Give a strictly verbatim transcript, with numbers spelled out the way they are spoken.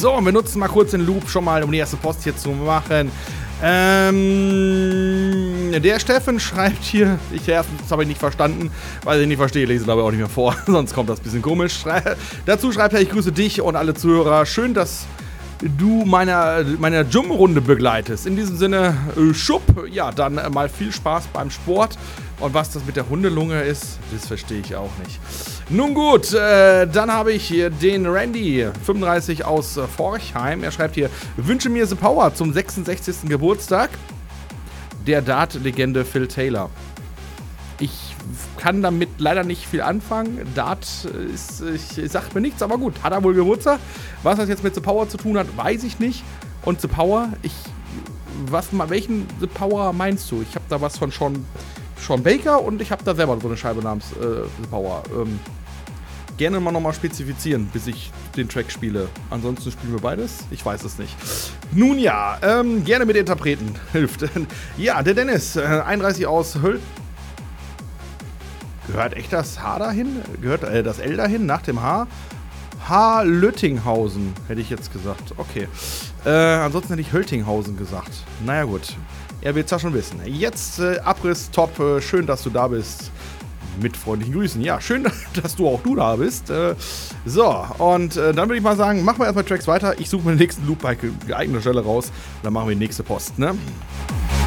So, wir nutzen mal kurz den Loop schon mal, um die erste Post hier zu machen. Ähm, der Steffen schreibt hier, ich erstens habe ich nicht verstanden, weil ich nicht verstehe, lese dabei auch nicht mehr vor, sonst kommt das ein bisschen komisch. Schrei dazu schreibt er, ich grüße dich und alle Zuhörer. Schön, dass du meiner, meiner Jum-Runde begleitest. In diesem Sinne, äh, Schupp, ja, dann äh, mal viel Spaß beim Sport. Und was das mit der Hundelunge ist, das verstehe ich auch nicht. Nun gut, äh, dann habe ich hier den Randy, fünfunddreißig aus äh, Forchheim. Er schreibt hier, wünsche mir The Power zum sechsundsechzigsten Geburtstag der Dart-Legende Phil Taylor. Ich kann damit leider nicht viel anfangen. Dart ist, ich, sagt mir nichts, aber gut, hat er wohl Geburtstag. Was das jetzt mit The Power zu tun hat, weiß ich nicht. Und The Power, ich, was, welchen The Power meinst du? Ich habe da was von Sean, Sean Baker und ich habe da selber so eine Scheibe namens äh, The Power. Ähm, gerne mal nochmal spezifizieren, bis ich den Track spiele. Ansonsten spielen wir beides. Ich weiß es nicht. Nun ja, ähm, gerne mit Interpreten hilft. Ja, der Dennis, äh, einunddreißig aus Höll. Gehört echt das H dahin? Gehört äh, das L dahin nach dem H? H. Lüttinghausen, hätte ich jetzt gesagt. Okay. Äh, ansonsten hätte ich Höltinghausen gesagt. Naja, gut. Er wird es ja schon wissen. Jetzt äh, Abriss, top. Äh, schön, dass du da bist. Mit freundlichen Grüßen. Ja, schön, dass du auch du da bist. Äh, so, und äh, dann würde ich mal sagen, machen wir erstmal Tracks weiter. Ich suche mir den nächsten Loop bei geeigneter Stelle raus. Und dann machen wir die nächste Post, ne?